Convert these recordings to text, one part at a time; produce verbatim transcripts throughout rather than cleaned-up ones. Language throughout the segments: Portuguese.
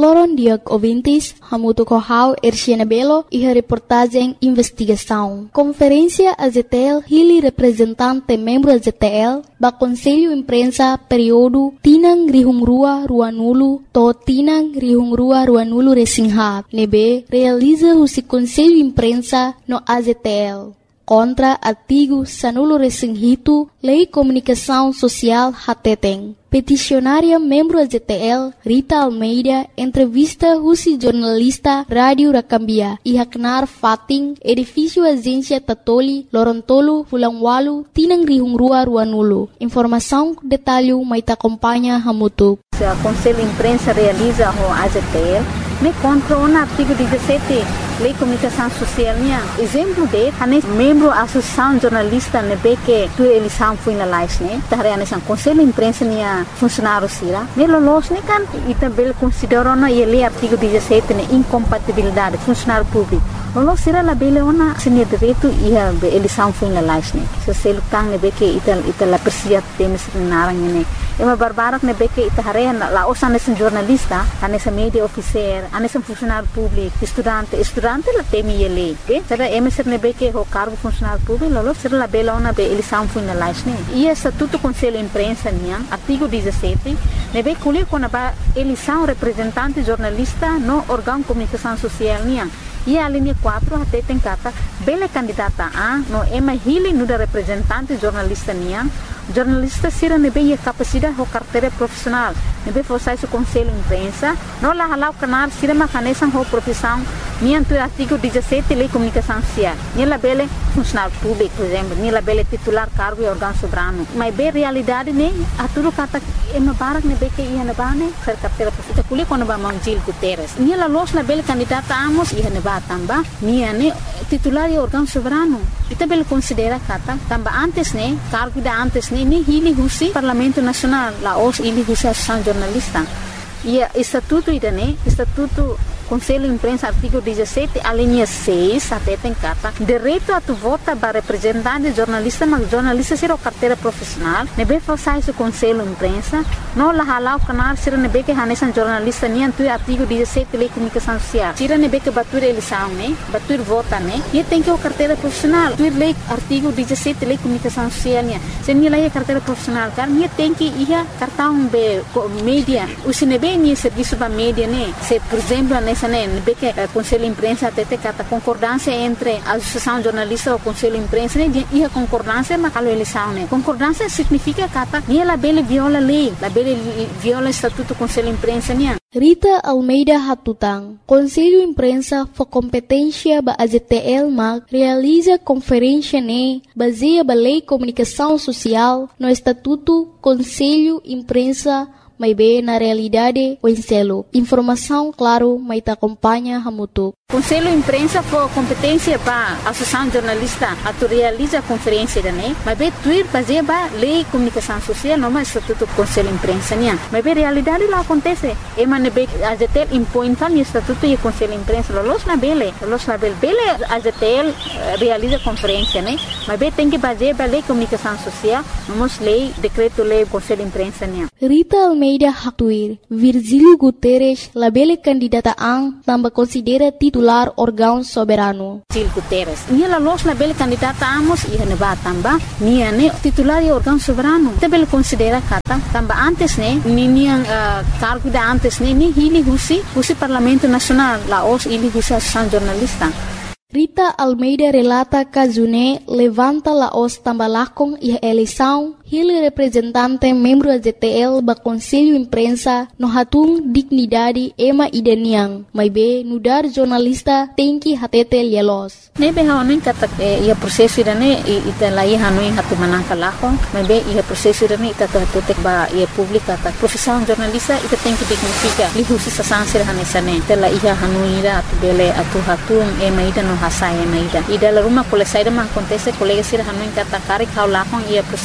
Loron Diag Ouvintes, Hamuto Kohau, Erciana Belo e a reportagem Investigação. Conferência A Z T L, Hili representante membro A Z T L, ba Conselho Imprensa período Tinang Rihungrua Ruanulu, to Tinang Rihungrua Ruanulu Resingha, nebe realiza o Conselho Imprensa no A Z T L. Contra artigo Sanulo Resinghito, Lei Comunicação Social Hateteng. Peticionária membro A Z T L, Rita Almeida, entrevista Husi jornalista Rádio Rakambia, e Haknar Fating, edifício Agência Tatoli, Lorontolo, Fulangwalu, Tinang Rihungrua Ruanulu. Informação, detalhe, maita acompanha Hamutu. O Conselho de Imprensa realiza o A Z T L, me contra o artigo dezessete, Lei Comunicação Social. Exemplo de, hanes membro da Associação Jornalista nebe que tu eleição foi na lais, né? Tahare hanes Conselho de Imprensa nia funcionário sira. Me lolos ne kan e também considerou na ele artigo dezessete ne incompatibilidade funcionário público. Lolos sira la bele ona senia direito e a eleição foi na lais, né? Se se lutang nebe que ital ital la persia temes narang ne. É uma barbarak nebe que tahare la os hanes jornalista, hanes media officer, hanes funcionário público, estudante, estudante la temi ele, ok? Será emeser nebe que o cargo funcionário público, lolos sira la bele ona be eleição foi na lais, né? E estatuto Conselho de Imprensa nia artigo dezessete, nebe kuli kona ba eleição representante jornalista no órgão de comunicação social nia. E a linha quatro até tem cata bela candidata a no ema hili no da representante jornalista nia. Jornalista sira nebe a capacidade ho carteira profissional. Nebe fossai o Conselho de Imprensa, no la halau canar sira macanesan ho profissão nia do artigo dezessete Lei Comunicação Social. Nia la bele funcionário público, por exemplo, nia la bele titular cargo e órgão soberano. Mas bem realidade ne a tudo cata ema barak nebe que ia na bane ser carteira profissional. Kuli quando ba Mangil Guterres. Nia la los la bele candidata amos ia na tamba nia ne titular e órgão soberano. Ita bele considera kata tamba antes ne cargo da antes ne ni hili husi Parlamento Nacional la os hili husi Associação Jornalista. E estatuto ida ne estatuto Conselho de Imprensa artigo dezessete a linha seis até tem cata direito a tu vota para representante jornalista mas jornalista ser o carteira profissional nebe façai o Conselho de Imprensa no la halau canal ser nebe que hanesan jornalista ni antu artigo dezessete Lei Comunicação Social tira nebe que batur eleição né batur vota né e tem que o carteira profissional tu lei artigo dezessete Lei Comunicação Social né se ni lei carteira profissional car ni tem que ia cartão be mídia o se nebe ni serviço ba mídia né se por exemplo nessa né nebe que Conselho de Imprensa até tem cata concordância entre a Associação Jornalista e o Conselho de Imprensa né e a concordância mas a eleição né concordância significa cata ni la bele viola lei la bele viola estatuto Conselho de Imprensa né. Rita Almeida Hatutang, Conselho de Imprensa for competência ba A Z T L mag realiza conferência ne baseia ba Lei Comunicação Social no Estatuto Conselho de Imprensa mas bem na realidade o enselo. Informação, claro, mas te acompanha Hamutu. Conselho de Imprensa for competência para a Associação Jornalista a tu realiza a conferência da né, mas bem tuir baseia ba Lei Comunicação Social não mais estatuto Conselho de Imprensa né, mas bem realidade lá acontece. E mas bem a Z T L impõe fal estatuto e Conselho de Imprensa los na bele, los na bele, bele a Z T L realiza conferência né, mas bem tem que baseia ba Lei Comunicação Social, não lei decreto lei Conselho de Imprensa né. Rita Almeida Haktuir, Virgílio Guterres, la bele candidata ang tambah considera titular órgão soberano. Virgílio Guterres, nia la los la bele candidata amos ia ne ba tamba, nia ne titular e órgão soberano. Te bele considera kata tamba antes ne, ni nia uh, cargo da antes ne, ni hili husi, husi Parlamento Nacional, la os hili husi Associação Jornalista. Rita Almeida relata que June levanta la os tambalakong e a eleição hili representante membro da Z T L ba Conselho de Imprensa no hatung dignidade ema ideniang, mas be nudar jornalista tem que hatete lielos. Nebe haonin kata ia proseso idane ita lai hanuin hatu manangka lako, mas be ia proseso idane ita tutek ba ia publika ta profissão jornalista ita tem que dignifica lihusi sasansir hanesane ita la ia hanuira atu bele atu hatung ema ida no hasai ema ida ida la rumah kole saida man acontece colega sir hanuin kata karik hau lakong ia proseso den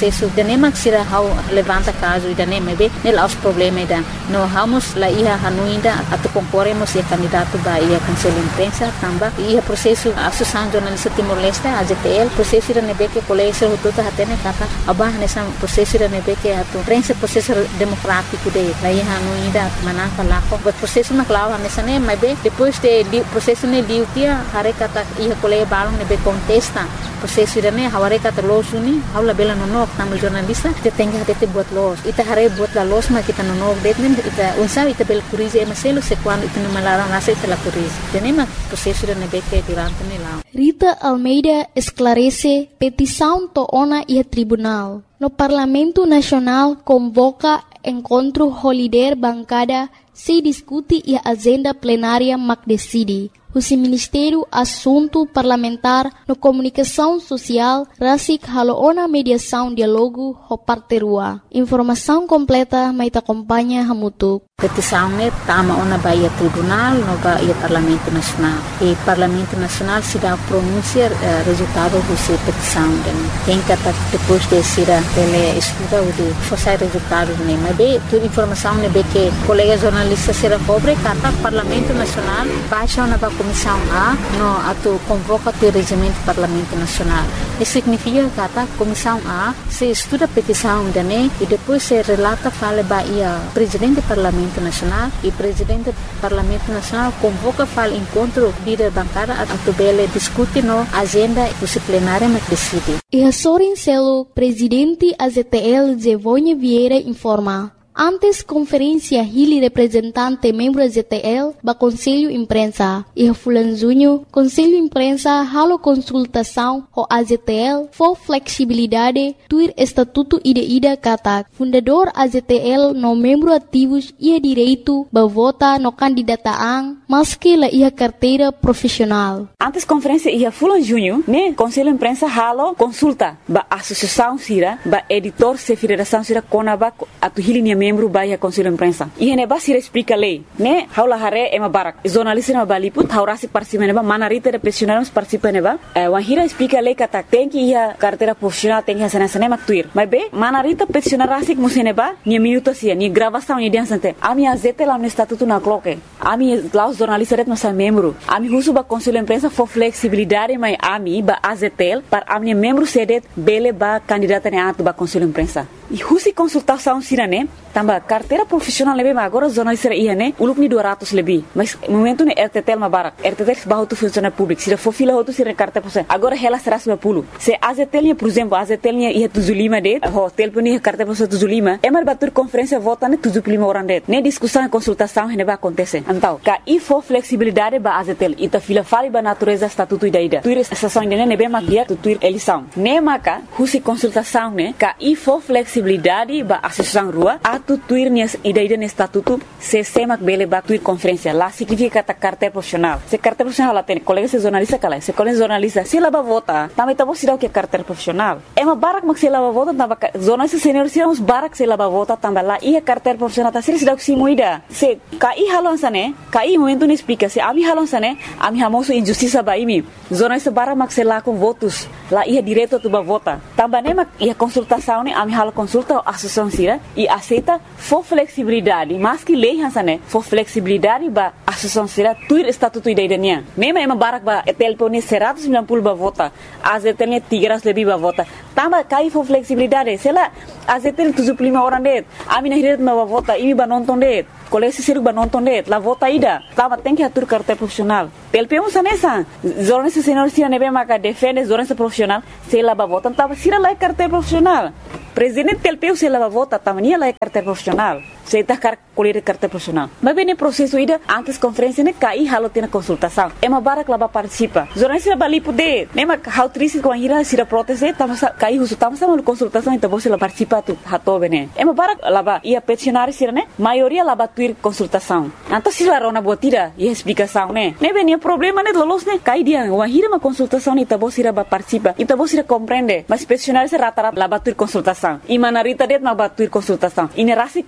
nem maksira how levanta caso ida nem mebe nel aos problema ida no vamos la ia hanuinda atu concorremos e candidato ba ia cancela imprensa tamba ia processo associação jornalista Timor-Leste a J T L processo ida nebe que colégio tudo hatene kata abah nessa processo ida nebe que atu prensa processo democrático de la ia hanuinda manaka lako but processo na clava nessa nem mebe depois de processo ne liu tia hare kata ia colégio balong nebe contesta processo ida ne haware kata losuni haula bela nonok tamu jornalista te tenga te buat los ita hare buat la los ma kita nonok detnen ita unsa ita bel curize maselo se quando ita no malaran nasa ita la curize tenema processo ida nebe que durante ne lá Rita Almeida esclarece petição toona e tribunal. No Parlamento Nacional convoca encontro holiday bancada se discute e a agenda plenária mac decide. O Ministério Assunto Parlamentar no Comunicação Social Rasik Haloona Mediação Dialogo Hoparterua. Informação completa mais acompanha Hamutuk. Petição ne tama ona baia tribunal no baia Parlamento Nacional. E Parlamento Nacional se dá pronunciar uh, resultado dessa petição. Tem que depois de ser ele estuda o de fazer resultado ne. Mas bem, toda informação ne be que colegas jornalistas será cobre kata Parlamento Nacional baixa na Comissão A no ato convoca o regimento do Parlamento Nacional. Isso significa que a Comissão A se estuda a petição da N E e depois se relata fala baia presidente do Parlamento Nacional e presidente do Parlamento Nacional convoca fala encontro líder bancada a tubele discute no agenda disciplinária mas decide. E a Sorin Celo, presidente A Z T L Zevonha Vieira informa. Antes conferência Hili representante membro da Z T L ba Conselho Imprensa e Fulan Junho Conselho Imprensa halo consultação ho A Z T L for flexibilidade tuir estatuto ida ida kata fundador A Z T L no membro ativos ia direito ba vota no candidataan maski la ia carteira profissional. Antes conferência ia Fulan Junho ne Conselho Imprensa halo consulta ba associação sira ba editor se federação sira konaba atu Hili membro baia Conselho Imprensa. E hene ba sira explica lei, né? Haula hare ema barak. Jornalista na baliput haurasi participa neba manarita de profissionais participa neba. Eh, wan hira explica lei kata tem que ia carteira profissional tem que ia sana sana maktuir. Mas be manarita profissional rasik museneba ni minuto sia ni gravação ni dan sante. Ami azete lá no estatuto na cloque. Ami lá os jornalistas no sa membro. Ami husu ba Conselho Imprensa for flexibilidade mai ami ba A Z T L para ami membro sedet bele ba candidata ne atu ba Conselho Imprensa. E husi consultação sira né? Tamba carteira profissional lebih mas agora jornalista ia né? Uluk ni dua ratus lebih. Mas momento ne R T T L ma barak. R T T L bahu tu funcionário público. Sira for fila tu sira carteira profissional. Agora ela será sembilan puluh. Se A Z T L por exemplo, A Z T L ia tujuh puluh lima det. Ho telefon ia carteira profissional tujuh puluh lima. Emar batur conferência vota ne tujuh puluh lima orang det. Ne discussão e consultação hene ba acontece. Então, ka i for flexibilidade ba A Z T L. Ita fila fali ba natureza estatuto ida ida. Tuir estação ida ne be magia tu tuir eleição. Ne maka husi consultação ne ka i for flexibilidade ba associação rua atu tuir nias ida ida ne estatuto se semak bele ba tuir conferência lá significa kata carteira profissional. Se carteira profissional lá tem colega se jornalista kala. Se colega jornalista se lá ba vota, também tá você o que carteira profissional. É uma barak mak se lá ba vota tamba jornalista senior se uns barak se lá ba vota tamba lá ia carteira profissional tá se dá que se moida. Se kai halon sane, kai momento ne explica se ami halon sane, ami hamoso injustiça ba imi. Jornalista barak mak se lá com votos, lá ia direto tu ba vota. Tamba ne mak ia consultação ne ami halo consulta associação sira e aceita for flexibilidade, mas que lei hansane for flexibilidade ba associação sira tuir estatuto ida idania. Mema ema barak ba telpone seratus sembilan puluh ba vota, A Z T L tiga ratus lebih ba vota. Tamba kai for flexibilidade, sela A Z T L tujuh puluh lima orang det. Ami nahiret ba vota, imi ba nonton det. Kolesi siruk ba nonton det, la vota ida. Tamba tem que atur carteira profissional. Telpe um sanesa. Jornalista senior sira nebe maka defende jornalista profissional, sela ba vota, tamba sira lá carteira profissional. Presidente telpeu se lava vota tamania lá carteira profissional. Se tá car colher carteira profissional. Mas bem processo ida antes conferência ne cai halo tem consultação. É uma barak lá participa. Jornalista bali poder. Nema how triste com a ira sira proteste tama cai husu tama sama consultação então você lá participa tu hato bene. É uma barak lá ia peticionário sira ne maioria lá tuir consultação. Então se lá rona botira e explicação ne. Ne bem problema ne lolos ne cai dia uma ira uma consultação ne então você lá participa. Então você compreende. Mas peticionário se rata-rata lá tuir consultação. E manarita det ma batuir consultação. Inerasi contra lei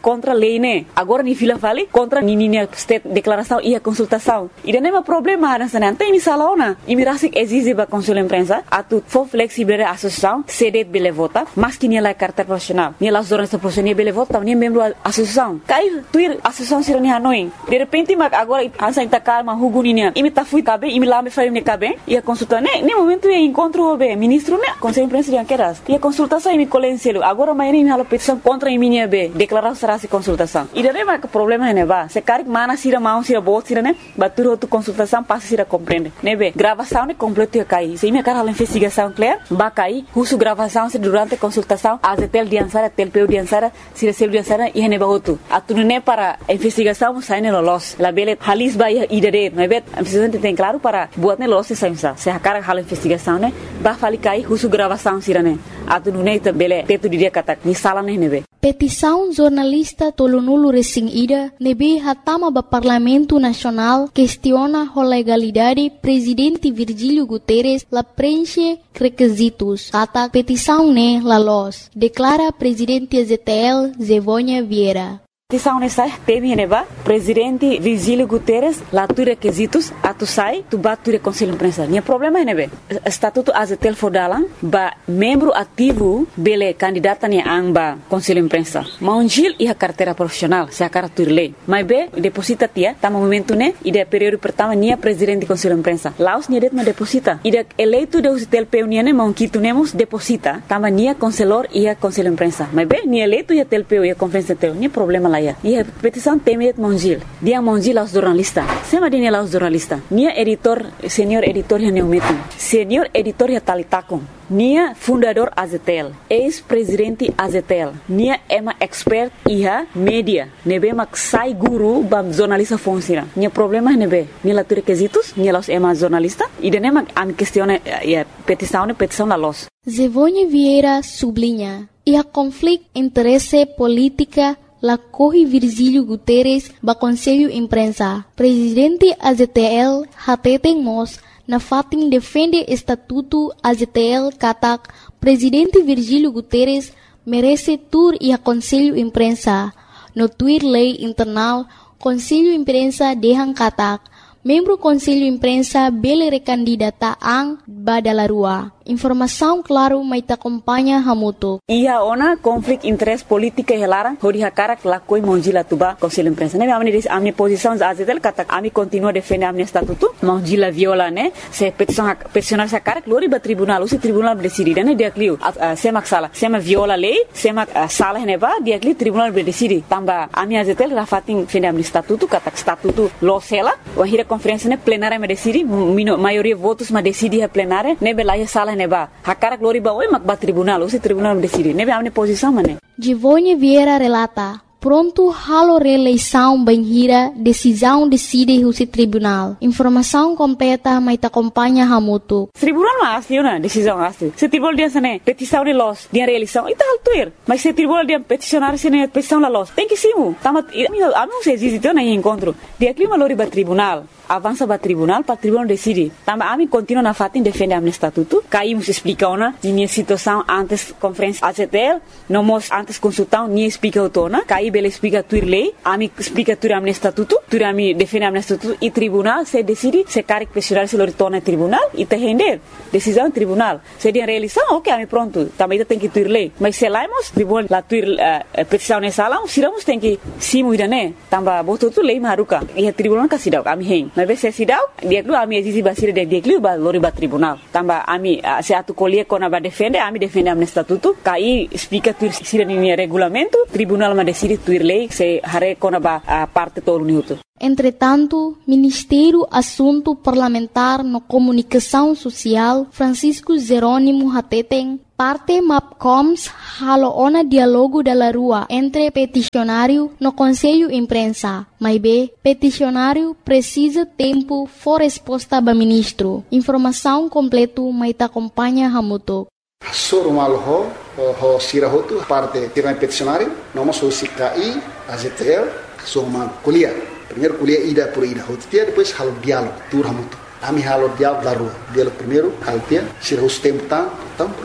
lei, né? Agora ni fila vale contra ni ni state declaração e a consultação. E não é problema nessa não tem ni salona. E me rasik exige ba conselho imprensa atu for flexible a associação cede bele vota, mas que ni la carta profissional. Ni la zona profissional bele vota, ni membro associação. Cai tuir associação sira ni Hanoi. De repente mag agora ansa inta calma huguninia. E me ta fui cabe, e me lá me faria ne cabe. E a consulta né, nem momento é encontro o be ministro né, conselho imprensa de anqueras. E a consultação e me colencielo. Agora amanhã me hala petição contra a minha be, declarar será se consultação. E daí mas o problema é né ba, se cari mana sira mão sira bot sira né, batur outra consultação passa sira compreende. Né be, gravação né completo ia cair. Se me cara a investigação clear, ba cair, uso gravação se durante a consultação, a tel diansara, tel peu diansara, sira sel diansara e ne ba outro. Atu né para a investigação sai ne los. La bele halis ba ia idere, né be, a investigação tem claro para buat ne los se saimsa. Se a cara hala investigação né, ba fali cair, uso gravação sira né. Atu né ta bele teto dia kata ni sala né nebe. Petição jornalista Tolonulu Resing Ida nebe hatama ba Parlamento Nacional questiona a legalidade presidente Virgílio Guterres la preenche requisitos. Kata petição ne la los. Declara presidente Z T L Zevônia Vieira. Petição nessa teme neba presidente Virgílio Guterres lá tu requisitos atu sai tu batu conselho imprensa. Nia problema é nebe estatuto azetel fodalan ba membro ativo bele candidata ni amba conselho imprensa. Maunjil e a carteira profissional se a cara tu lei. Mas be deposita tia tama momento né e de período pertama nia presidente conselho imprensa. Laos nia det ma deposita. E de eleito de azetel peunia ne maunquito nemos deposita tama nia conselor e a conselho imprensa. Mas be nia eleito e a tel peu e a conferência tel nia problema lá. E a petição temet Mongil. Dia Mongil aos jornalistas. Sema dia aos jornalistas. Nia editor, senior editor ya neumetum. Senior editor ya talitakon. Nia fundador Azetel. Ex-presidente Azetel. Nia ema expert iha media. Nebe mak sai guru bam jornalista funciona. Nia problema nebe. Nia la tu requisitos. Nia los ema jornalista. E dene mak am questione ya petição ne petição la los. Zevônia Vieira sublinha. E a conflito interesse política la corre Virgílio Guterres ba Conselho Imprensa. Presidente A Z T L hateten mos na fatin defende estatuto A Z T L katak Presidente Virgílio Guterres merece tur e a Conselho Imprensa. No tuir lei internal Conselho Imprensa dehan katak membro Conselho Imprensa bele recandidata ang badalarua. Informação claro mai ta acompanha hamuto. Ia ona conflito interesse política helara hori hakara la koi monjila tuba Conselho Imprensa. Ne amni dis amni posição a azetel kata ami continua defende amni estatuto monjila viola ne se petição peticionar sa cara glori ba tribunal usi tribunal decide ne dia clio semak sala sema viola lei semak sala ne ba dia clio tribunal decide tamba ami azetel rafatin defende amni estatuto kata estatuto lo sela o hira conferência ne plenária me decide maioria votos ma decide a plenária ne belaia sala neba hakara glori ba oi mak ba tribunal usi tribunal decide nebe amne posição mane. Zevônia Vieira relata pronto halo reeleição banhira decisão decide o tribunal. Informação completa mai ta acompanha hamuto. Tribunal ma asli na decisão asli. Se tribunal dia sene petição de los dia reeleição ita altuir. Mas se tribunal dia peticionar sene petição la los. Tem que simu. Tamat ami se existe na encontro. Dia clima lori ba tribunal. Avança para tribunal, para tribunal decide. Também a mim continua na fatin defende a estatuto. Caímos explica ona, minha situação antes conferência A Z T L, não mos antes consultão, nem explica o tona. Caí bela explica tuir lei, a mim explica tuir a estatuto, tuir a mim defende a estatuto e tribunal se decide se quer questionar se lo torna tribunal e te render. Decisão tribunal. Se de realização, ok, a mim pronto. Também tem que tuir lei. Mas se laimos tribunal la tuir uh, petição nessa lá, se lamos tem que simu ida né. Também botou tu lei maruca. E a tribunal casidau, a mim rei. Mas se sidau dia dulu ami exisi basir dia dia dulu ba lori ba tribunal tamba ami se atu colher kona ba defende ami defende am estatuto kai explica tu sira ni regulamento tribunal ma decide tuir lei se hare kona ba parte todo minuto. Entretanto, Ministério Assunto Parlamentar no Comunicação Social Francisco Jerônimo Hateten parte MAPCOMS halo ona dialogo da rua entre peticionário no Conselho Imprensa. Mas B, peticionário precisa tempo for resposta ba ministro. Informação completo mai ta acompanha hamuto. Soro malho ho sirahotu parte tirai peticionário, nós somos C K I, A Z T L, somos kuliah. Primeiro kuliah ida por ida, hotia depois halo diálogo, tur hamuto. Ami halo diálogo da rua. Diálogo primeiro, halo tia, sirahus tempo tá, então pronto.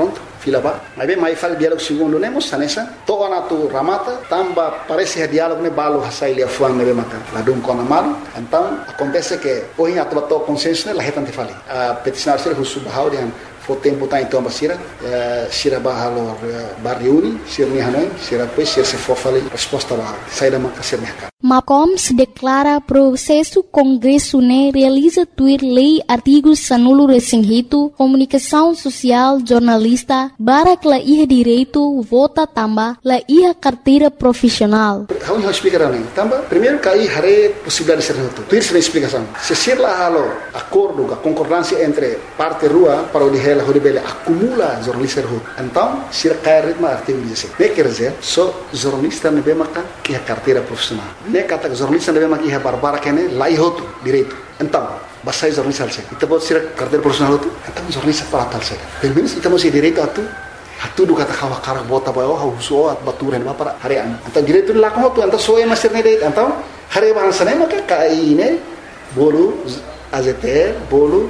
fila ba. Mas bem, mais fala diálogo segundo nemos, sanessa. Toa na tu ramata, tamba parece que diálogo ne balo hasai lia fuan nebe maka. Ladum kona malu. Então, acontece que hoje a tua tua consciência né, la retante fali. A peticionar ser husu bahau dian. Fo tempo tá então basira, sira bahalo barriuni, sira ni hanoi, sira pois sira se for fali resposta lá. Sai da maka ser mercado. Macoms declara processo Congresso ne realiza tuir lei artigos sanulo resinghito, comunicação social, jornalista, barak la iha direito, vota tamba, la iha carteira profissional. How you explicar não? Tamba, primeiro cai hare possibilidade de ser noto. Tuir sem explicação. Se ser lá halo acordo, a concordância entre parte rua para o de ela horibele acumula jornalista rua. Então, se cai ritmo artigo dezessete. Ne quer dizer, só jornalista ne bem maka iha carteira profissional. Ne kata jornalista ne bem maka iha barbara kene lá ihoto direito. Então, basai jornalista alse. Ita pode ser carteira profissional tu. Então jornalista para tal se. Pelo menos ita masih direito atu. Atu do kata kawa karak bota ba oh huso at baturen ba para harian. Então direito la ko tu então so é master ne direito. Então hari bahasa ne maka kai ne bolu A Z T L bolu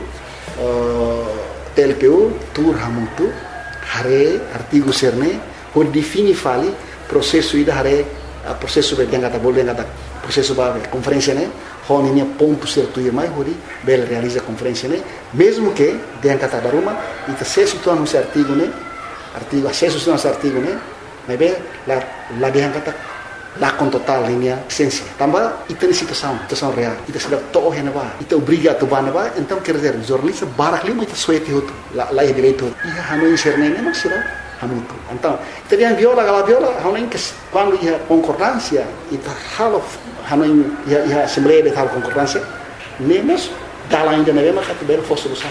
T L P U tur hamutu hari artigo serne ho defini fali processo ida hari processo be kata bolu kata processo ba conferência ne hon ini ponto certo e mais hori bel realiza conferência ne mesmo que den kata daruma ita se situan no artigo ne artigo acesso no artigo ne mas bem la la den kata la com total linha essência também ita situação situação real ita sudah toh hena ba ita obriga tu ba ba então quer dizer jornalista barak lima ita suete hotu la la direito ia hanu inserne ne mas será hamutu então ita dia viola gala viola hanu que quando ia concordância ita halo hanu ia ia assembleia de tal concordância nemos dala ainda ne ma kat ber fo solução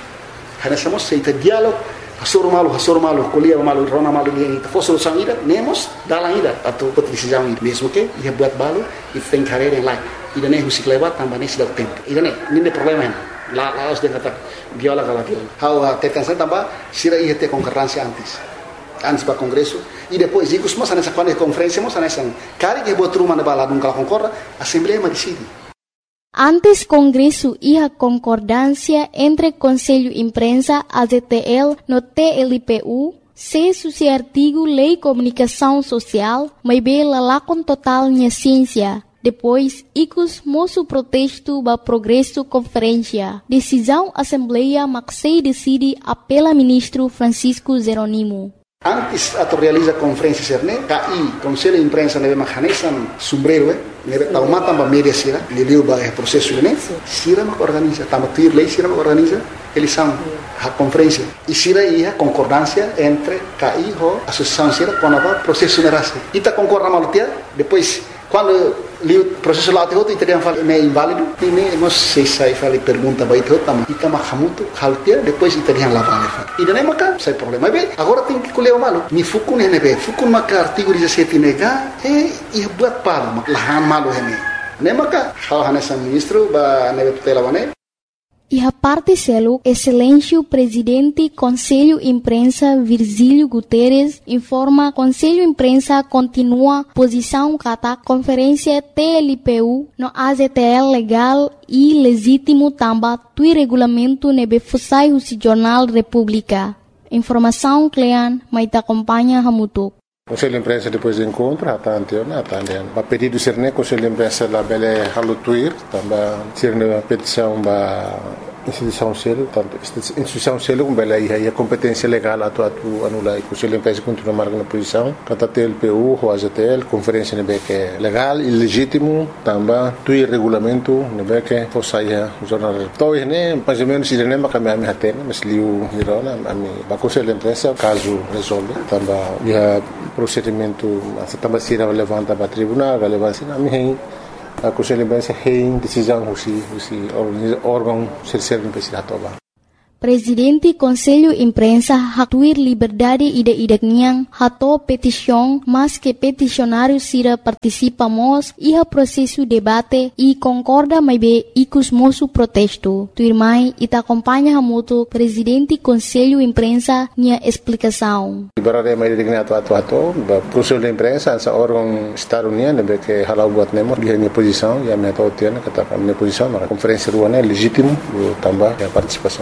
hana somos seita diálogo Hasur malu, hasur malu, kuliah malu, rona malu dia itu. Fo solução ida, nemos dalam ida atau put decisão ida. Mesmo que ia buat balu, itu tem carreira yang lain. Ida ne musik lewat tambah ne sudah tempo. Ida ne, ini ne problema ini. La la harus dia kata viola kala viola. How tekan saya tambah sira ia te concorrência antes. Antes para congresso e depois ikus mas nessa quando conferência mas nessa cari que buat rumah na bala dum kala concorda, assembleia ma decide. Antes Congresso e a concordância entre Conselho Imprensa, A Z T L, no T L P U, se suci artigo Lei Comunicação Social, mas bela lá com total minha ciência. Depois, icus moço protesto ba progresso conferência. Decisão Assembleia Maxei decide apela ministro Francisco Zeronimo. Antes atau realiza conferência serne, K I, Conselho de Imprensa nebe mahanesan sombrero, nebe tauma tamba media sira, liliu ba é processo ne, sira mak organiza, tamba tuir lei sira mak organiza, eles são a conferência. E sira ia concordância entre K I ho associação sira com a processo nerase. Ita concorda malutia, depois quando liu processo lá teu itu dia fala é inválido, ini nós sei sai fala pergunta ba itu tama ita mahamutu haltia depois ita dia lá vale. E daí maka sai problema. Bem, agora tem que colher o malo. Ni fukun hene be, fukun maka artigo dezessete nega, eh ia buat pala mak lahan malo hene. Ne maka hal hanesa ministro ba nebe tutela bane. E a parte selo, Excelêncio Presidente Conselho Imprensa Virgílio Guterres informa Conselho Imprensa continua posição kata Conferência T L P U no A Z T L legal e legítimo tamba tui regulamento nebe fusai o Jornal República. Informação Clean, mas acompanha Hamutuk. Conselho de Imprensa depois do encontro, até anterior, até anterior. A pedido de Serne, Conselho de Imprensa lá bele halutuir, também Serne a petição da instituição selo, tanto instituição selo como bele aí a competência legal atu atu anula e Conselho de Imprensa continua marcando posição, kata T L P U, o A Z T L, conferência nebe que é legal e legítimo, também tui regulamento nebe que fosse aí o jornal. Então, né, mais ou menos Serne makami ami hatena, mas liu hirona ami ba Conselho de Imprensa caso resolve, também ia procedimento também se levanta para tribunal, relevância na minha a Conselho de Imprensa tem decisão husi husi órgão serserve imprensa toba. Presidente Conselho Imprensa hatuir liberdade ide-ideknya hato petição, mas que peticionário sira participamos e a processo debate e concorda mais bem icus moço protesto. Tuirmai ita acompanha hamuto Presidente Conselho Imprensa nia explicação. Liberdade mais ideknya atu atu atu, Conselho de Imprensa essa órgão estado-união nebe que halau buat nemo dia minha posição e a minha tautiana kata minha posição na conferência ruana legítimo também a participação também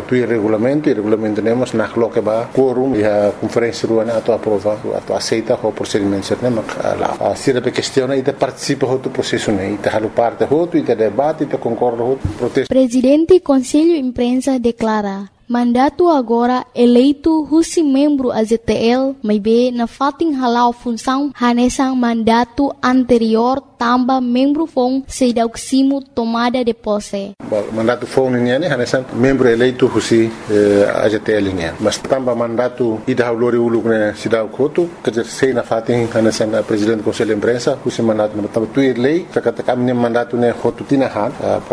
tuir regulamento, e regulamento temos na coloca ba quórum e a conferência ruana ato aprova, ato aceita o procedimento certo, mas lá se a questão e participa do processo né, e halo parte outro e debate e concorda outro protesto. Presidente Conselho Imprensa declara mandato agora eleito husi membro A Z T L, mas be na fating halau função hanesang mandato anterior tamba membro fong sedauksimo tomada de posse. Mandato fong niya ni hanesang membro eleito husi A Z T L niya. Mas tamba mandato ida haulori uluk ne sidaw koto kajer sei na fating hanesang presidente Conselho Imprensa husi mandato na tamba tuir lei kakata kami mandato ne hotu tinahan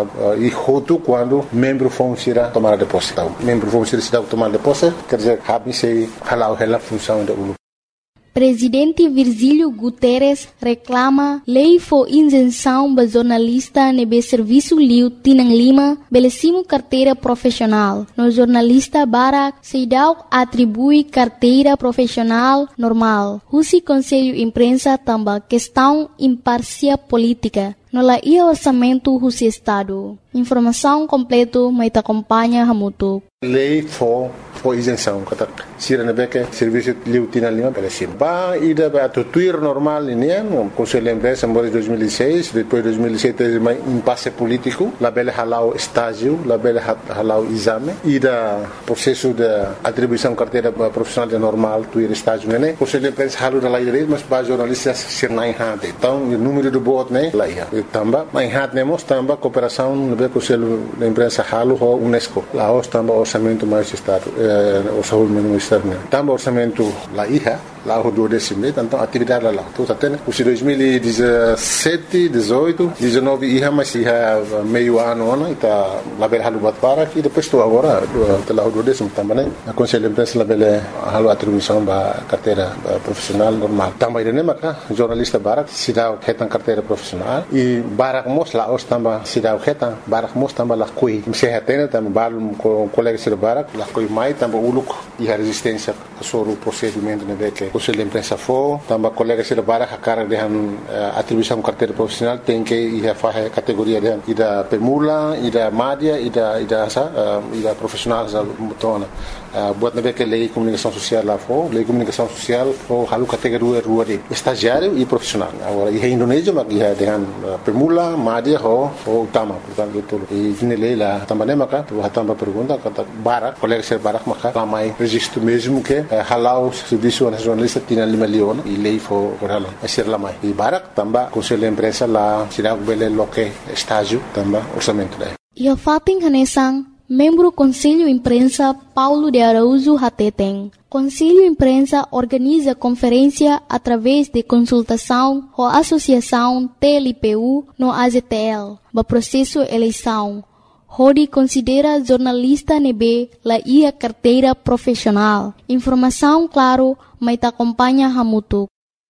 e hotu quando membro fong sira tomada de posse. Vamos ser tomar de posse, quer dizer, cabe se halau ela função da U L U. Presidente Virgílio Guterres reclama lei for isenção ba jornalista nebe serviço liu Tinang Lima belecimo carteira profissional. No jornalista Barak Seidau atribui carteira profissional normal. Husi Conselho Imprensa tamba questão imparcial política. No la ia orçamento Husi Estado. Informação completo mai te acompanha Hamutu. Lei for for isenção kata sira na beke serviço liu Tinang Lima belecim. Ba ida ba tuir normal ini no Conselho Imprensa em dois mil e seis, depois dois mil e sete mai impasse político, la bele halau estágio, la bele halau exame, ida processo de atribuição carteira profissional de normal tuir estágio né. Conselho Imprensa halu da lei direito, mas ba jornalistas sir nai hade. Então o número de bot né lá ia. Tamba mai hade nemos tamba cooperação no be Conselho da Imprensa halu ho UNESCO. Lá os tamba orçamento mais estado, eh, orçamento mais externo. Tamba orçamento lá ia. Lá o do décimo, então atividade lá. Então até os dois mil e dezessete, dezoito, dezenove ia mas ia meio ano ano e tá lá bela halu bat para e depois estou agora do lá o do décimo também né. A Conselho de Imprensa lá bela halu atribuição ba carteira profissional normal. Também né maca jornalista Barak se dá retan carteira profissional e Barak mos lá os tamba se dá retan Barak mos tamba lá coi. Se retena também bal com colega de Barak lá coi mai tamba uluk e a resistência sobre o procedimento né que Conselho de Imprensa for, também colegas de Barak a cara de atribuição carteira profissional tem que ir a fazer categoria de ida pemula, ida média, ida ida sa, ida profissional sa mutona. Buat nabe que lei comunicação social lá for, lei comunicação social for halu categoria rua de estagiário e profissional. Agora e Indonésia mas ia dengan pemula, média ho ho utama, portanto itu. E ini lei lá também maka, tu também pergunta kata Barak, colegas de Barak maka ramai registro mesmo que halau serviço nacional Tinang Lima Leon e lei for halau. Asir lamai. E Barak também Conselho de Imprensa lá sira bele loke estágio também orçamento daí. Ia fating hanesang membro Conselho Imprensa Paulo de Araújo Hateteng. Conselho Imprensa organiza conferência através de consultação com a Associação T L P U no A Z T L, ba processo eleição. Hodi considera jornalista nebe la ia carteira profissional. Informação claro, mas te acompanha Hamutu.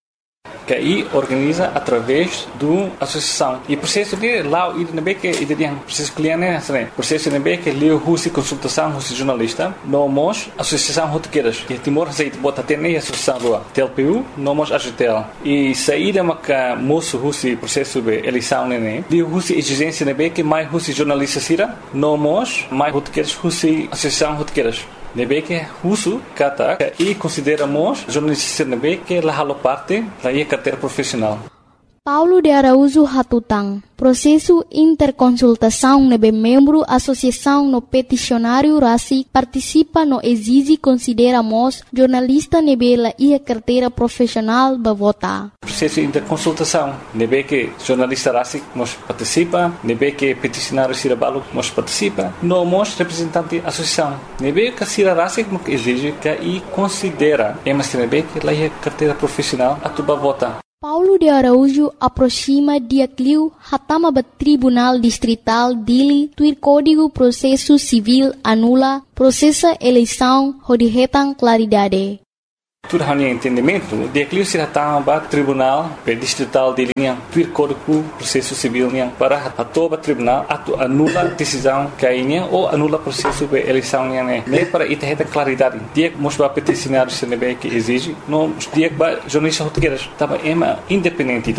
Que aí organiza através do associação e processo de lá e de que e de processo cliente né processo de que leu husi consultação husi jornalista nomos associação rotequeiras que Timor aceita bota ter nem associação rua T L P U nomos A Z T L e saída maca moço husi processo de eleição né leu husi exigência de que mais husi jornalista sira nomos mais rotequeiras husi associação rotequeiras nebe que uso kata e consideramos jornalista nebe que la halo parte la ia carteira profissional. Paulo de Araújo Hatutang. Processo interconsultação nebe membro associação no peticionário Rasi participa no exige consideramos jornalista nebe la ia carteira profissional ba vota. Processo interconsultação nebe que jornalista Rasi nos participa, nebe que peticionário Sirabalo nos participa, no mos representante associação. Nebe que Sira Rasi nos exige que e considera emas nebe que la ia carteira profissional atuba vota. Paulo de Araújo aproxima dia cliu hatama ba Tribunal Distrital Dili tuir Código Processo Civil anula processa eleição hodihetang claridade. Tudo hanya entendimento, dia cliu se hatama ba Tribunal Distrital Dili yang tuir Código Processo Civil yang para atoba tribunal atu anula decisão kainya ou anula processo de eleição yang né. Nem para ita heta claridade. Dia mos ba peticionário se nebe que exige, no dia ba jornalista rotequeiras tava ema independente tá.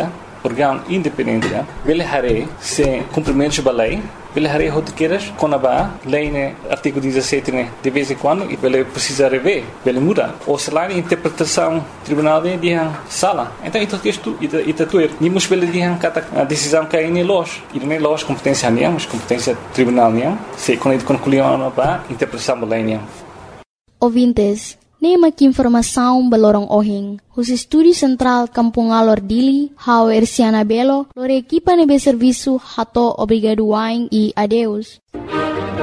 órgão independente, ele haré se cumprimento da lei, ele haré rotiqueiras com a lei, né, artigo dezessete, né, de vez em quando, e ele precisa rever, ele muda. Ou se lá a interpretação tribunal de dia sala. Então, isso é isto, isso é tudo. Nem nos ele dia a decisão que é em loja. E não é loja competência nenhuma, mas competência tribunal nenhuma. Se quando ele concluiu a interpretação da lei nenhuma. Ouvintes, nema que informação balorong ohing. Os estúdios central Kampung Alor Dili, Hau Ersiana Belo, lor equipa nebe serviço hato obrigado wain e adeus.